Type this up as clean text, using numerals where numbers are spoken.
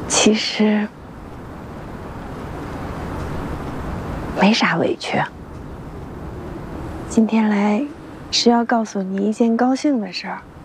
其实没啥委屈。今天来是要告诉你一件高兴的事儿。